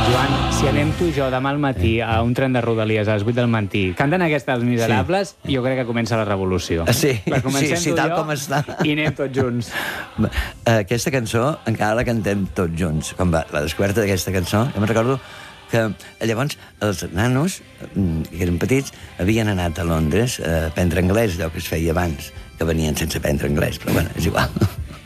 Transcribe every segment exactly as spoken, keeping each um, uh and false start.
Joan, si anem tu i jo demà al matí a un tren de Rodalies a les vuit del matí, canten aquesta Els Miserables, sí. Jo crec que comença la revolució. Sí, la sí, sí, tal jo, com està. I anem tots junts. Aquesta cançó encara la cantem tots junts. Com va, la descoberta d'aquesta cançó, jo me'n recordo que llavors els nanos, que eren petits, havien anat a Londres a aprendre anglès, allò que es feia abans, que venien sense aprendre anglès, però bueno, és igual.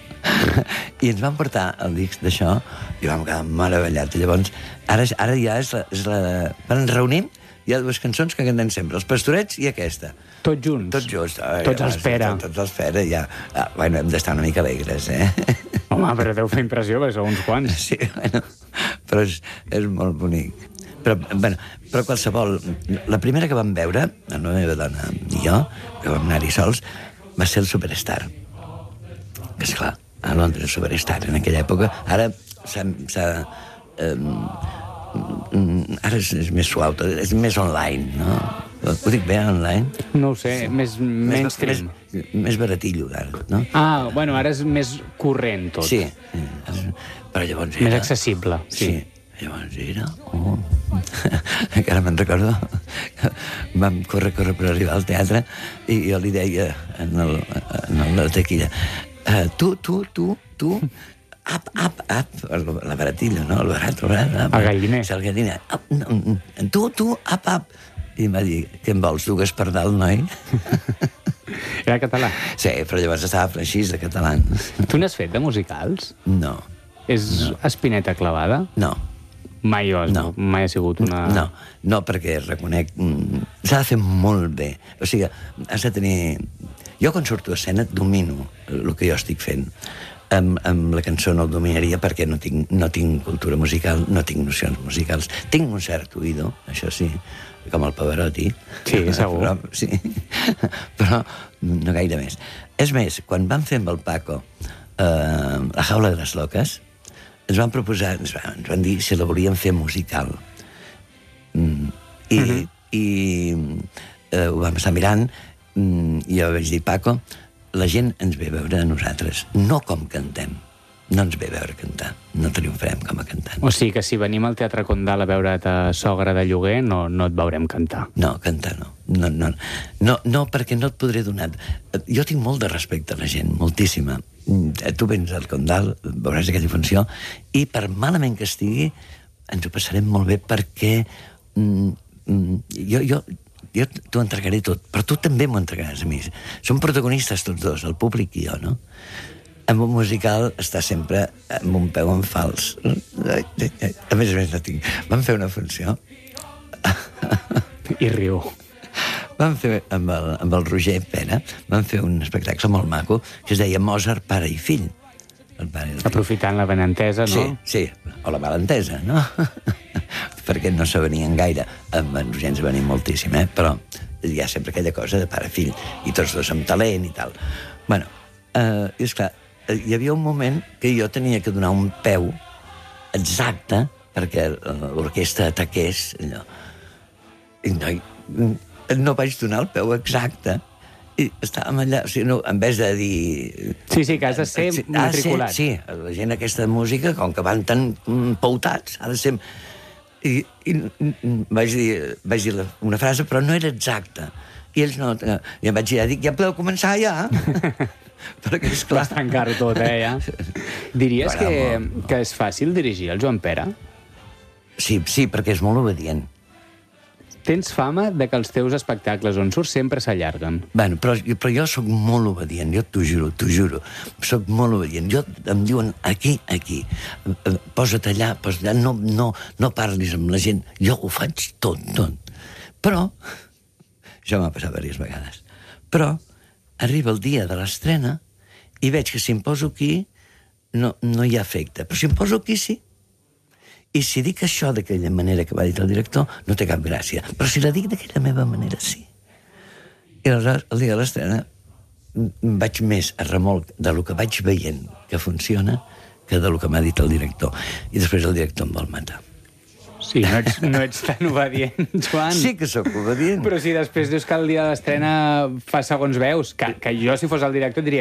I ens van portar el disc d'això i vam quedar meravellats. Llavors, ara, ara ja és la... És la... Quan ens reunim, hi ha dues cançons que cantem sempre, Els Pastorets i aquesta. Tots junts? Tots junts. Ai, tots als pera. Tots, tots als pera, ja. Ah, bueno, hem d'estar una mica alegres, eh? Home, però deu fer impressió, perquè sou uns quants. Sí, bueno, però és, és molt bonic. Però, bueno, però qualsevol... La primera que vam veure, la meva dona i jo, que vam anar-hi sols, va ser el Superstar. Que, esclar, a Londres, Superstar, en aquella època. Ara s'ha... Um, ara és, és més suau, és més online, no? Ho dic bé, online? No ho sé, sí. més mainstream. Més, més baratillo, ara, no? Ah, bueno, ara és més corrent tot. Sí, però llavors era... Més accessible, sí. Sí, llavors era... Oh. Encara me'n recordo. Vam córrer, córrer per arribar al teatre i jo li deia en, el, en la taquilla uh, tu, tu, tu, tu... Ap, ap, ap, la baratilla, no? El barat, el barat, ap. El galliner. El galliner. Ap, no, tu, tu, ap, ap. I em va dir, què en vols, dugues per dalt, noi? Era català? Sí, però llavors estava així, de català. Tu n'has fet de musicals? No. És no. Espineta clavada? No. Mai ho has, no. Mai ha sigut una... No, no, perquè reconec... S'ha de fer molt bé. O sigui, has de tenir... Jo, quan surto a escena, domino el que jo estic fent. Amb, amb la cançó no el dominaria perquè no tinc, no tinc cultura musical, no tinc nocions musicals. Tinc un cert oïdo, això sí, com el Pavarotti. Sí, segur. Però, sí, però no gaire més. És més, quan vam fer amb el Paco eh, La jaula de les loques, ens van proposar, ens van, ens van dir si la volíem fer musical. Mm, I, uh-huh. i eh, ho vam estar mirant, mm, i jo vaig dir, Paco, la gent ens ve a veure a nosaltres, no com cantem. No ens ve a veure cantar, no triomfarem com a cantant. O sigui que si venim al Teatre Condal a veure't a Sogra de lloguer, no, no et veurem cantar. No, cantar no. No, no, no, no, perquè no et podré donar... Jo tinc molt de respecte a la gent, moltíssima. Tu vens al Condal, veuràs aquella funció, i per malament que estigui, ens ho passarem molt bé perquè mm, mm, jo... jo jo t'ho entregaré tot, però tu també m'ho entregaràs a mi. Som protagonistes tots dos, el públic i jo, no? En un musical està sempre amb un peu en fals. A més a més, no tinc... Vam fer una funció... I riu. Vam fer, amb el, amb el Roger Pera, vam fer un espectacle molt maco que es deia Mozart, pare i fill. El pare i el fill. Aprofitant la benentesa, no? Sí, sí, o la malentesa, no? Perquè no se venien gaire. Amb en Roger ens venim moltíssim, eh? Però hi ha sempre aquella cosa de pare-fill, i tots dos amb talent i tal. Bueno, eh, i esclar, hi havia un moment que jo tenia que donar un peu exacte perquè l'orquestra ataqués allò. I no, no vaig donar el peu exacte i estàvem allà, o sigui, no, en vez de dir... Sí, sí, que has de ser matriculat. Sí, la gent aquesta música, com que van tan pautats, ha de ser... I, i vaig dir, vaig dir una frase, però no era exacta. I ells no... I em vaig dir, dic, ja podeu començar, ja? Perquè, esclar... Vas tancar-ho tot, eh, ja? Diries que, que és fàcil dirigir el Joan Pera? Sí, sí, perquè és molt obedient. Tens fama de que els teus espectacles on surts sempre s'allarguen. Bueno, però, però jo sóc molt obedient, jo t'ho juro, t'ho juro. Sóc molt obedient. Jo em diuen aquí, aquí. Posa't allà, posa't allà, no, no, no parlis amb la gent. Jo ho faig tot, tot. Però, això m'ha passat diverses vegades, però arriba el dia de l'estrena i veig que si em poso aquí no, no hi ha efecte. Però si em poso aquí, sí. I si dic això d'aquella manera que va dir el director, no té cap gràcia. Però si la dic d'aquella meva manera, sí. I aleshores, el dia de l'estrena, vaig més a remolc de lo que vaig veient que funciona que de lo que m'ha dit el director. I després el director em vol matar. Sí, no ets, no ets tan obedient, Joan. Sí que sóc obedient. Però si després dius que el dia de l'estrena fa segons veus, que, que jo, si fos el director, diria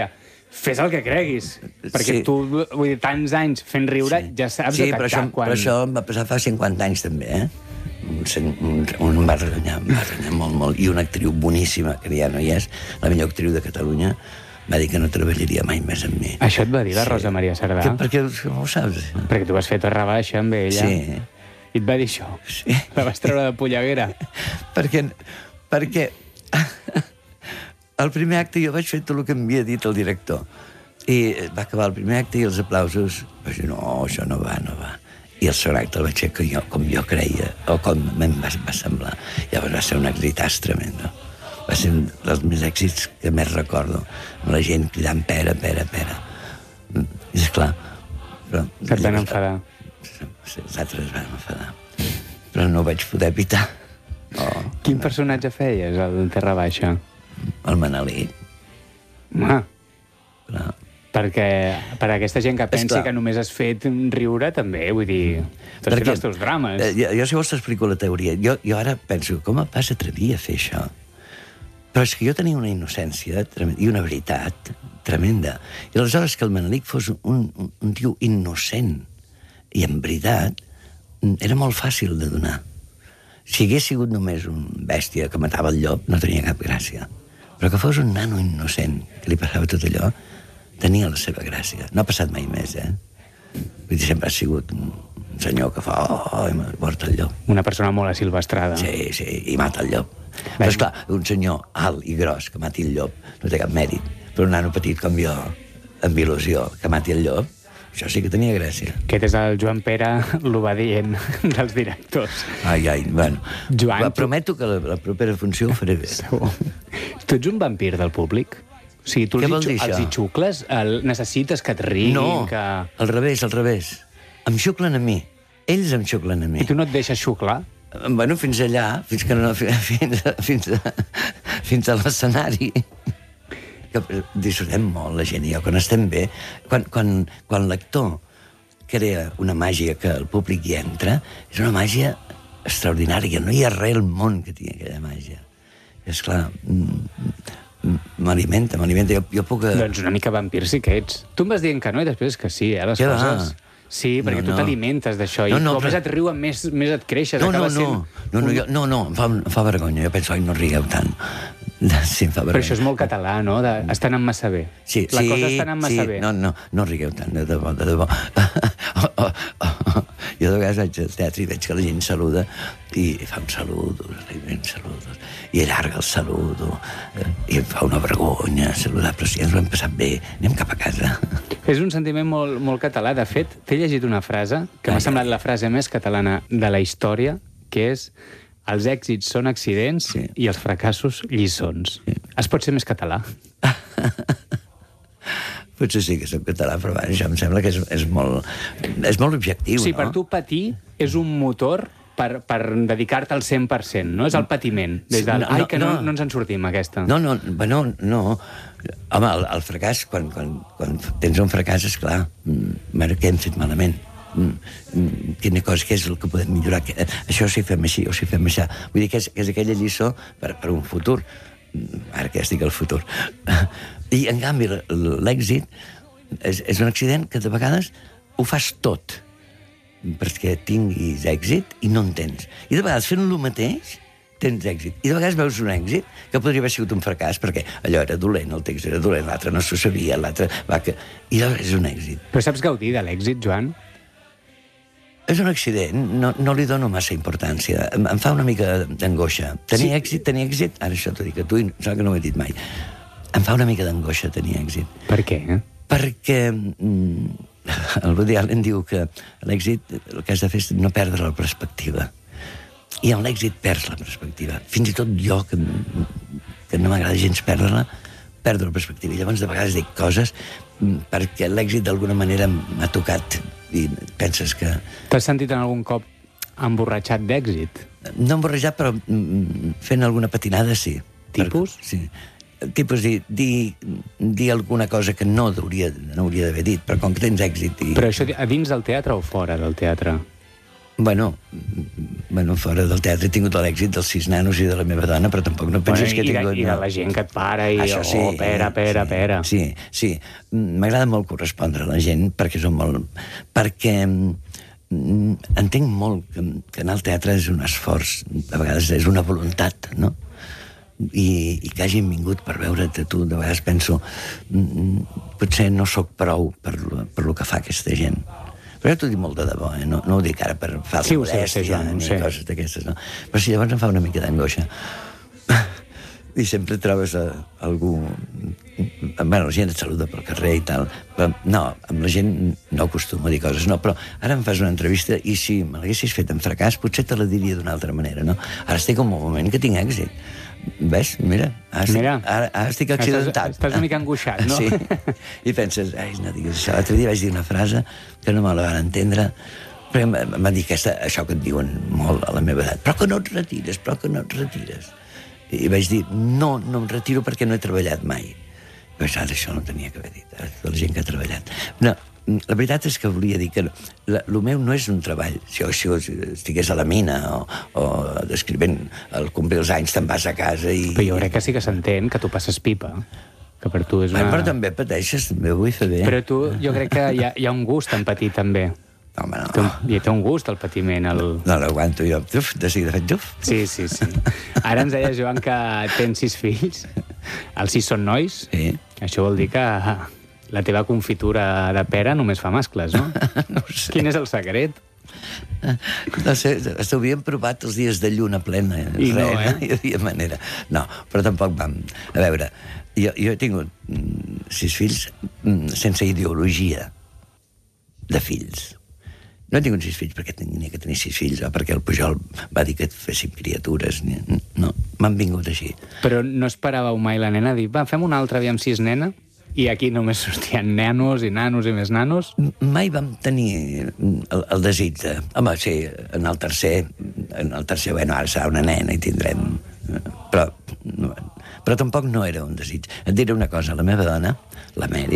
fes el que creguis. Perquè Sí. tu, vull dir, tants anys fent riure, Sí. ja saps sí, detectar però això, quan... però això em va passar fa cinquanta anys, també, eh? Un, sen- un, un em va renyar, em va renyar molt, molt. I una actriu boníssima, que ja no hi és, la millor actriu de Catalunya, va dir que no treballaria mai més amb mi. Això et va dir la Rosa Maria Cerdà? Que, perquè ho saps? Perquè tu vas fer Torre Baixa amb ella. Sí. I et va dir això? Sí. La vas treure de polleguera? perquè, perquè al primer acte jo vaig fer tot el que m'havia dit el director. I va acabar el primer acte i els aplausos. Vaig dir, no, això no va, no va. I el segon acte el vaig fer que jo, com jo creia, o com em va, va semblar. Llavors va ser un èxitàs tremendo. Va ser un dels més èxits que més recordo. Amb la gent cridant pera, pera, pera. I esclar... Però, Que et van enfadar. Els altres es van enfadar. Però no ho vaig poder evitar. Oh, Quin personatge feies, el de Terra Baixa? el Manelí. Home, Però... perquè per a aquesta gent que pensi clar. que només has fet riure, també, vull dir, tu has fet els teus drames. Eh, jo, jo, si vols, t'explico la teoria. Jo, jo ara penso, com em vas atrevir a fer això? Però és que jo tenia una innocència tremenda, i una veritat tremenda. I aleshores que el Manelic fos un, un, un tio innocent i en veritat, era molt fàcil de donar. Si hagués sigut només un bèstia que matava el llop, no tenia cap gràcia. Però que fos un nano innocent, que li passava tot allò, tenia la seva gràcia. No ha passat mai més, eh? Vull dir, sempre ha sigut un senyor que fa... Oh, i mort el llop. Una persona molt asilvestrada. Sí, sí, i mata el llop. Però, esclar, un senyor alt i gros que mati el llop no té cap mèrit. Però un nano petit com jo, amb il·lusió, que mati el llop, això sí que tenia gràcia. Aquest és el Joan Pere l'obedient dels directors. Ai, ai, bueno. Joan, Va, tu- prometo que la, la propera funció ho faré bé. Segur. Tu ets un vampir del públic? O sigui, tu Què els, vol dir, hi xu- els això? hi xucles? El, necessites que et riguin? No, Que... al revés, al revés. Em xuclen a mi. Ells em xuclen a mi. I tu no et deixes xuclar? Bueno, fins allà, fins que no... Fins, a- fins, a, fins a l'escenari. Que disfrutem molt, la gent i jo, quan estem bé. Quan, quan, quan l'actor crea una màgia que el públic hi entra, és una màgia extraordinària. No hi ha res al món que tingui aquella màgia. I, esclar, m'alimenta, m'alimenta. Jo, jo puc... Doncs una mica vampir sí que ets. Tu em vas dient que no i després que sí, eh, les Què va? coses. Sí, perquè No, tu no. t'alimentes d'això i No, no, com més però- et riuen, més, més et creixes. No, no, acabes no, sent no, no, un- jo, no, no, em fa, em fa vergonya. Jo penso, ai, no rigueu tant. Sí, em fa vergonya. Però això és molt català, no? De, estan en massa bé. Sí, La sí, cosa està anant massa sí. bé. No, no, no rigueu tant, de debò, de debò. oh, oh, oh. Jo de vegades vaig al teatre i veig que la gent saluda i fa un saludo, un saludo, i allarga el saludo, eh, i em fa una vergonya saludar, però si ja ens ho hem passat bé, anem cap a casa. És un sentiment molt, molt català. De fet, t'he llegit una frase que m'ha Ai, semblat ai. la frase més catalana de la història, que és els èxits són accidents Sí. i els fracassos lliçons. Sí. Es pot ser més català? Potser sí que soc català, però va, això em sembla que és, és, molt, és molt objectiu, Sí, no? per tu patir és un motor per, per dedicar-te al cent per cent, no? És el patiment. Des del, No, ai, no, que no, no. no ens en sortim, aquesta. No, no, bueno, no. Home, el, el fracàs, quan, quan, quan tens un fracàs, esclar, mm, bueno, què hem fet malament? Mm, mm, quina cosa, què és el que podem millorar? Que, eh, això si fem així o si fem això. Vull dir que és, que és aquella lliçó per, per un futur. Mm, ara que ja estic al futur. I, en canvi, l'èxit és, és un accident que de vegades ho fas tot perquè tinguis èxit i no en tens. I de vegades fent el mateix tens èxit. I de vegades veus un èxit que podria haver sigut un fracàs, perquè allò era dolent, el text era dolent, l'altre no s'ho sabia, l'altre... Va, que... I llavors és un èxit. Però saps gaudir de l'èxit, Joan? És un accident, no, no li dono massa importància. Em, em fa una mica d'angoixa. Tenir Sí. èxit, tenir èxit... Ara això t'ho dic a tu, i sembla que no ho he dit mai. Em fa una mica d'angoixa tenir èxit. Per què? Eh? Perquè mm, el Woody Allen diu que l'èxit el que has de fer és no perdre la perspectiva. I en l'èxit perds la perspectiva. Fins i tot jo, que, que no m'agrada gens perdre-la, perdo la perspectiva. I llavors de vegades dic coses mm, perquè l'èxit d'alguna manera m'ha tocat i penses que... T'has sentit en algun cop emborratxat d'èxit? No emborrejat, però mm, fent alguna patinada, sí. Tipus? Per, sí. Tipus dir, dir, dir alguna cosa que no hauria, no hauria d'haver dit, però com que tens èxit... I... Però això a dins del teatre o fora del teatre? Bueno, bueno, fora del teatre he tingut l'èxit dels sis nanos i de la meva dona, però tampoc no penses bueno, que he tingut... I de, i de la gent que et para i, Això sí, oh, pera, pera, sí, pera. Sí, sí. M'agrada molt correspondre a la gent, perquè són molt... Perquè mm, entenc molt que, que anar al teatre és un esforç, a vegades és una voluntat, no? I, i que hagin vingut per veure't a tu, de vegades penso mm, potser no sóc prou per, per lo que fa aquesta gent, però jo t'ho dic molt de debò, eh? no, no ho dic ara per falsa sí, modèstia sí, ni sé. coses d'aquestes, no? Però si llavors em fa una mica d'angoixa i sempre trobes a, algú bueno, la gent et saluda pel carrer i tal, però no, amb la gent no acostumo a dir coses, no, però ara em fas una entrevista i si me l'haguessis fet en fracàs potser te la diria d'una altra manera, no? Ara estic en un moment que tinc èxit. Ves? Mira, ara estic, Mira, ara, ara estic accidentat. Estàs, estàs una mica angoixat, no? Sí. I penses, ai, no digues això. L'altre dia vaig dir una frase que no me la van entendre, però em van dir aquesta, això que et diuen molt a la meva edat. Però que no et retires, però que no et retires. I vaig dir, no, no em retiro perquè no he treballat mai. I vaig dir, això no tenia que haver dit, eh, de la gent que ha treballat. No, la veritat és que volia dir que el meu no és un treball. Si jo, si jo estigués a la mina o, o descrivint el complir els anys, te'n vas a casa i... Però jo crec que sí que s'entén que tu passes pipa, que per tu és una... Ai, però també pateixes, també ho vull fer bé. Però tu, jo crec que hi ha, hi ha un gust en patir, també. Home, no. Té un, hi té un gust, el patiment. El... No l'aguanto jo. Uf, de seguida faig uf. Sí, sí, sí. Ara ens deia, Joan, que tens sis fills. Els sis són nois. Sí. Això vol dir que la teva confitura de pera només fa mascles, no? No ho sé. Quin és el secret? No sé, s'ho havien provat els dies de lluna plena. I no, res, eh? Hi havia manera. No, però tampoc vam... A veure, jo, jo he tingut mm, sis fills mm, sense ideologia de fills. No he tingut sis fills perquè tenia que tenir sis fills o perquè el Pujol va dir que et fessin criatures. No, m'han vingut així. Però no esperàveu mai la nena a dir, va, fem una altra, aviam si és nena? I aquí només sortien nanos i nanos i més nanos? Mai vam tenir el, el desig de... Home, sí, en el tercer, en el tercer, bueno, ara serà una nena i tindrem... Però, però tampoc no era un desig. Et diré una cosa, la meva dona, la Mary,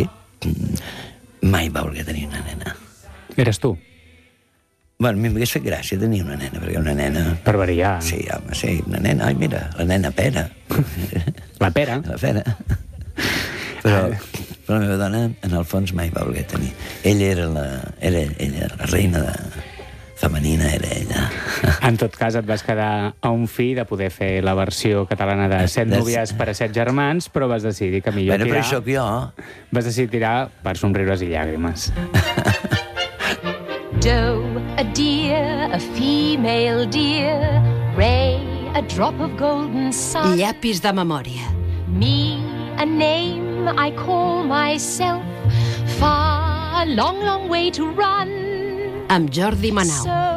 mai va voler tenir una nena. Eres tu? Bueno, m'hagués fet gràcia tenir una nena, perquè una nena... Per variar. Sí, home, sí, una nena, ai, mira, la nena Pera. La pera? La Pera. Però, però la meva dona, en el fons, mai va voler tenir. Ella era la, era ella, la reina de, femenina, era ella. En tot cas, et vas quedar a un fi de poder fer la versió catalana de Set núvies per a set germans, però vas decidir que millor bueno, tirar... Però això que jo... Vas decidir tirar per somriures i llàgrimes. Doe, a deer, a female deer, Ray, a drop of golden sun. Llapis de memòria. Me, a name I call myself, far, a long, long way to run. Amb Jordi Manau. So